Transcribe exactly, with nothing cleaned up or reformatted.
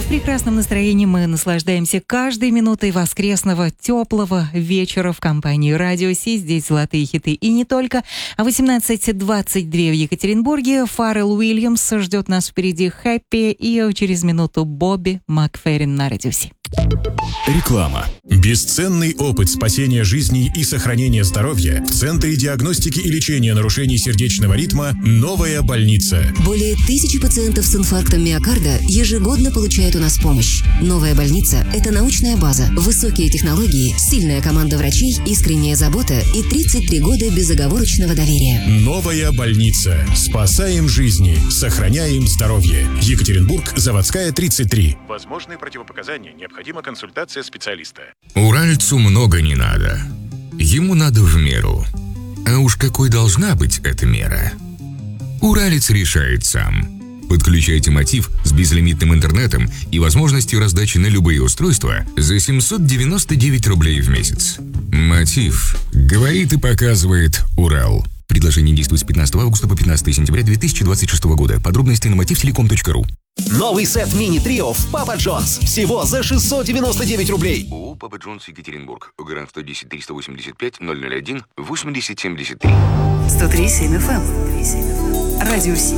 прекрасном настроении мы наслаждаемся каждой минутой воскресного теплого вечера в компании Радио Си. Здесь золотые хиты и не только. А восемнадцать двадцать два в Екатеринбурге. Фаррелл Уильямс ждет нас впереди. Хэппи и через минуту Бобби Макферрин на Радио Си. Реклама. Бесценный опыт спасения жизней и сохранения здоровья в Центре диагностики и лечения нарушений сердечного ритма «Новая больница». Более тысячи пациентов с инфарктом миокарда ежегодно получают у нас помощь. «Новая больница» — это научная база, высокие технологии, сильная команда врачей, искренняя забота и тридцать три года безоговорочного доверия. «Новая больница». Спасаем жизни, сохраняем здоровье. Екатеринбург, Заводская, тридцать три. Возможные противопоказания. Необходима консультация специалиста. Уральцу много не надо. Ему надо в меру. А уж какой должна быть эта мера? Уралец решает сам. Подключайте Мотив с безлимитным интернетом и возможностью раздачи на любые устройства за семьсот девяносто девять рублей в месяц. Мотив. Говорит и показывает Урал. Предложение действует с пятнадцатого августа по пятнадцатое сентября две тысячи двадцать шестого года. Подробности на мотив телеком точка ру. Новый сет мини-трио в Папа Джонс. Всего за шестьсот девяносто девять рублей. ООО «Папа Джонс, Екатеринбург». Грант сто десять триста восемьдесят пять ноль ноль один восемьдесят семьдесят три. сто три семь эф эм. Радио Си.